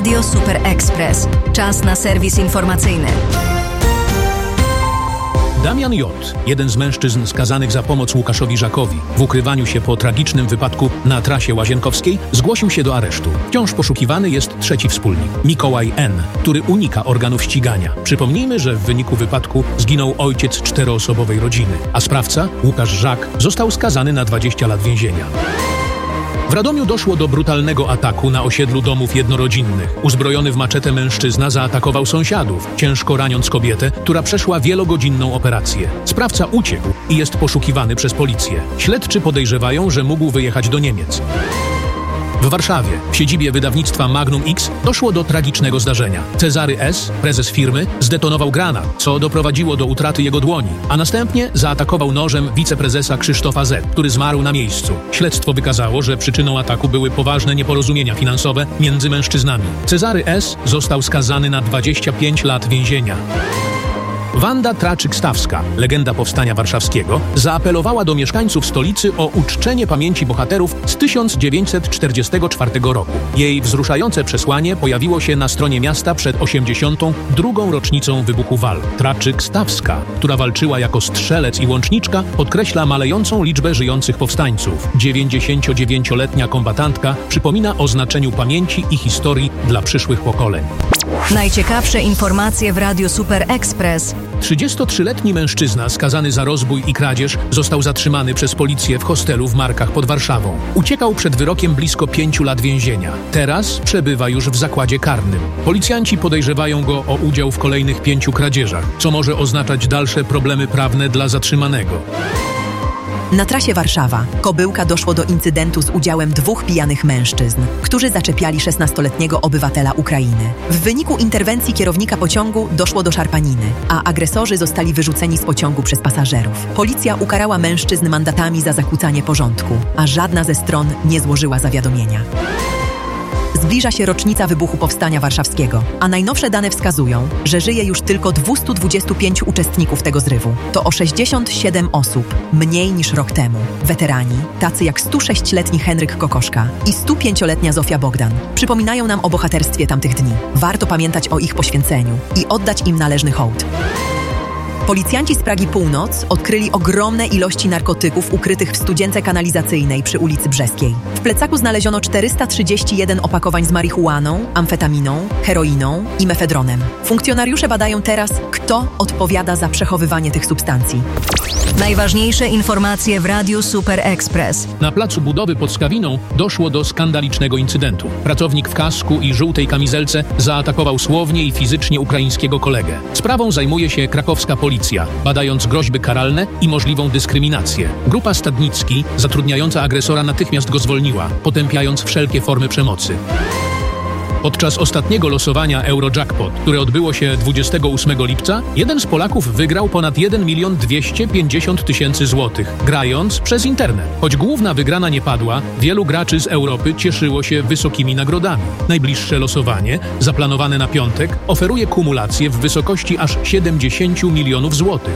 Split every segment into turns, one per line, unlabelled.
Radio Super Express. Czas na serwis informacyjny.
Damian J., jeden z mężczyzn skazanych za pomoc Łukaszowi Żakowi w ukrywaniu się po tragicznym wypadku na trasie Łazienkowskiej, zgłosił się do aresztu. Wciąż poszukiwany jest trzeci wspólnik, Mikołaj N., który unika organów ścigania. Przypomnijmy, że w wyniku wypadku zginął ojciec 4-osobowej rodziny, a sprawca, Łukasz Żak, został skazany na 20 lat więzienia. W Radomiu doszło do brutalnego ataku na osiedlu domów jednorodzinnych. Uzbrojony w maczetę mężczyzna zaatakował sąsiadów, ciężko raniąc kobietę, która przeszła wielogodzinną operację. Sprawca uciekł i jest poszukiwany przez policję. Śledczy podejrzewają, że mógł wyjechać do Niemiec. W Warszawie, w siedzibie wydawnictwa Magnum X, doszło do tragicznego zdarzenia. Cezary S., prezes firmy, zdetonował granat, co doprowadziło do utraty jego dłoni, a następnie zaatakował nożem wiceprezesa Krzysztofa Z., który zmarł na miejscu. Śledztwo wykazało, że przyczyną ataku były poważne nieporozumienia finansowe między mężczyznami. Cezary S. został skazany na 25 lat więzienia. Wanda Traczyk-Stawska, legenda powstania warszawskiego, zaapelowała do mieszkańców stolicy o uczczenie pamięci bohaterów z 1944 roku. Jej wzruszające przesłanie pojawiło się na stronie miasta przed 82. rocznicą wybuchu walk. Traczyk-Stawska, która walczyła jako strzelec i łączniczka, podkreśla malejącą liczbę żyjących powstańców. 99-letnia kombatantka przypomina o znaczeniu pamięci i historii dla przyszłych pokoleń.
Najciekawsze informacje w Radiu Super Express.
33-letni mężczyzna skazany za rozbój i kradzież został zatrzymany przez policję w hostelu w Markach pod Warszawą. Uciekał przed wyrokiem blisko 5 lat więzienia. Teraz przebywa już w zakładzie karnym. Policjanci podejrzewają go o udział w kolejnych 5 kradzieżach, co może oznaczać dalsze problemy prawne dla zatrzymanego.
Na trasie Warszawa-Kobyłka doszło do incydentu z udziałem 2 pijanych mężczyzn, którzy zaczepiali 16-letniego obywatela Ukrainy. W wyniku interwencji kierownika pociągu doszło do szarpaniny, a agresorzy zostali wyrzuceni z pociągu przez pasażerów. Policja ukarała mężczyzn mandatami za zakłócanie porządku, a żadna ze stron nie złożyła zawiadomienia. Zbliża się rocznica wybuchu Powstania Warszawskiego, a najnowsze dane wskazują, że żyje już tylko 225 uczestników tego zrywu. To o 67 osób mniej niż rok temu. Weterani, tacy jak 106-letni Henryk Kokoszka i 105-letnia Zofia Bogdan, przypominają nam o bohaterstwie tamtych dni. Warto pamiętać o ich poświęceniu i oddać im należny hołd. Policjanci z Pragi Północ odkryli ogromne ilości narkotyków ukrytych w studzience kanalizacyjnej przy ulicy Brzeskiej. W plecaku znaleziono 431 opakowań z marihuaną, amfetaminą, heroiną i mefedronem. Funkcjonariusze badają teraz, kto odpowiada za przechowywanie tych substancji.
Najważniejsze informacje w Radiu Super Express.
Na placu budowy pod Skawiną doszło do skandalicznego incydentu. Pracownik w kasku i żółtej kamizelce zaatakował słownie i fizycznie ukraińskiego kolegę. Sprawą zajmuje się krakowska policja, badając groźby karalne i możliwą dyskryminację. Grupa Stadnicki, zatrudniająca agresora, natychmiast go zwolniła, potępiając wszelkie formy przemocy. Podczas ostatniego losowania Eurojackpot, które odbyło się 28 lipca, jeden z Polaków wygrał ponad 1 250 000 złotych, grając przez internet. Choć główna wygrana nie padła, wielu graczy z Europy cieszyło się wysokimi nagrodami. Najbliższe losowanie, zaplanowane na piątek, oferuje kumulację w wysokości aż 70 milionów złotych.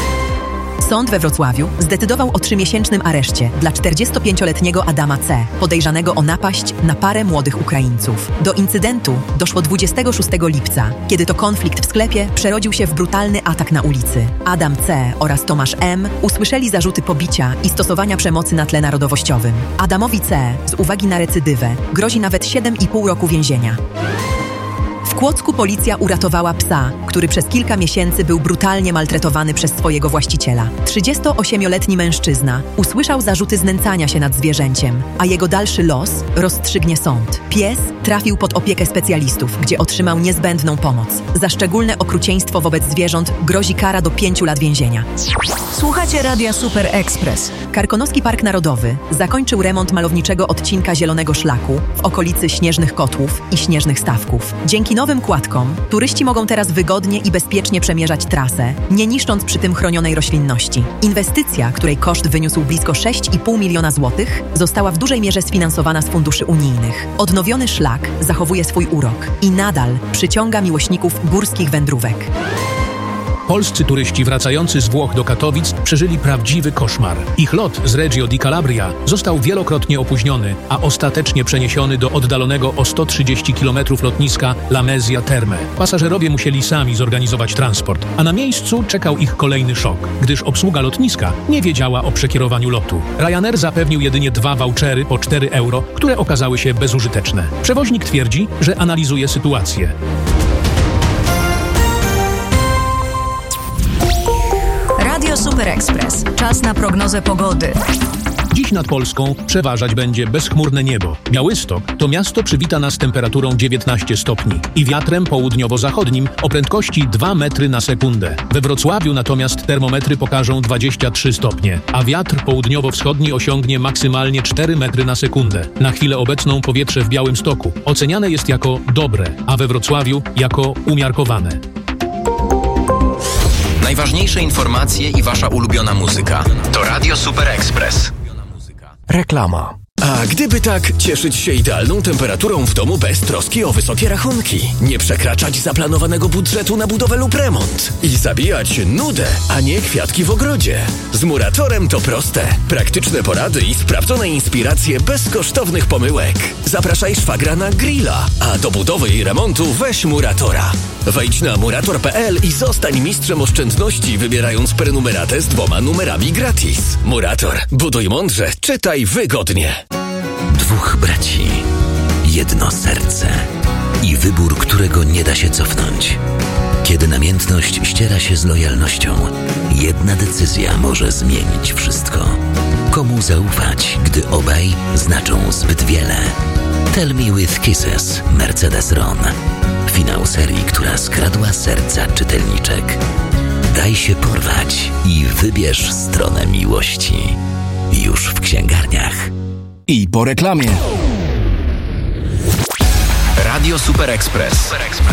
Sąd we Wrocławiu zdecydował o 3-miesięcznym areszcie dla 45-letniego Adama C., podejrzanego o napaść na parę młodych Ukraińców. Do incydentu doszło 26 lipca, kiedy to konflikt w sklepie przerodził się w brutalny atak na ulicy. Adam C. oraz Tomasz M. usłyszeli zarzuty pobicia i stosowania przemocy na tle narodowościowym. Adamowi C. z uwagi na recydywę grozi nawet 7,5 roku więzienia. W Kłodzku policja uratowała psa, który przez kilka miesięcy był brutalnie maltretowany przez swojego właściciela. 38-letni mężczyzna usłyszał zarzuty znęcania się nad zwierzęciem, a jego dalszy los rozstrzygnie sąd. Pies trafił pod opiekę specjalistów, gdzie otrzymał niezbędną pomoc. Za szczególne okrucieństwo wobec zwierząt grozi kara do 5 lat więzienia.
Słuchacie Radia Super Express.
Karkonoski Park Narodowy zakończył remont malowniczego odcinka Zielonego Szlaku w okolicy Śnieżnych Kotłów i Śnieżnych Stawków. Dzięki nowym kładkom turyści mogą teraz wygodnie i bezpiecznie przemierzać trasę, nie niszcząc przy tym chronionej roślinności. Inwestycja, której koszt wyniósł blisko 6,5 miliona złotych, została w dużej mierze sfinansowana z funduszy unijnych. Odnowiony szlak zachowuje swój urok i nadal przyciąga miłośników górskich wędrówek.
Polscy turyści wracający z Włoch do Katowic przeżyli prawdziwy koszmar. Ich lot z Reggio di Calabria został wielokrotnie opóźniony, a ostatecznie przeniesiony do oddalonego o 130 km lotniska Lamezia Terme. Pasażerowie musieli sami zorganizować transport, a na miejscu czekał ich kolejny szok, gdyż obsługa lotniska nie wiedziała o przekierowaniu lotu. Ryanair zapewnił jedynie 2 vouchery po 4 euro, które okazały się bezużyteczne. Przewoźnik twierdzi, że analizuje sytuację.
Radio Super Express. Czas na prognozę pogody.
Dziś nad Polską przeważać będzie bezchmurne niebo. Białystok to miasto przywita nas temperaturą 19 stopni i wiatrem południowo-zachodnim o prędkości 2 metry na sekundę. We Wrocławiu natomiast termometry pokażą 23 stopnie, a wiatr południowo-wschodni osiągnie maksymalnie 4 metry na sekundę. Na chwilę obecną powietrze w Białymstoku oceniane jest jako dobre, a we Wrocławiu jako umiarkowane.
Najważniejsze informacje i wasza ulubiona muzyka to Radio Super Express.
Reklama. A gdyby tak cieszyć się idealną temperaturą w domu bez troski o wysokie rachunki, nie przekraczać zaplanowanego budżetu na budowę lub remont i zabijać nudę, a nie kwiatki w ogrodzie. Z Muratorem to proste. Praktyczne porady i sprawdzone inspiracje bez kosztownych pomyłek. Zapraszaj szwagra na grilla, a do budowy i remontu weź Muratora. Wejdź na murator.pl i zostań mistrzem oszczędności, wybierając prenumeratę z 2 numerami gratis. Murator. Buduj mądrze, czytaj wygodnie.
2 braci, 1 serce i wybór, którego nie da się cofnąć. Kiedy namiętność ściera się z lojalnością, jedna decyzja może zmienić wszystko. Komu zaufać, gdy obaj znaczą zbyt wiele? Tell Me With Kisses, Mercedes Ron. Finał serii, która skradła serca czytelniczek. Daj się porwać i wybierz stronę miłości. Już w księgarniach.
I po reklamie.
Radio Super Express.